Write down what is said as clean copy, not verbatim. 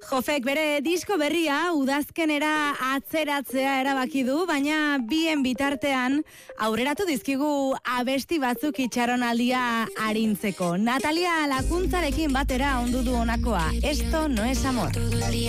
Jofek bere disko berria udazkenera atzeratzea erabaki du, baina bien bitartean aurreratu dizkigu abesti batzuk itxaronaldia arintzeko. Natalia Lakuntzarekin batera ondu du honakoa. Esto no es amor.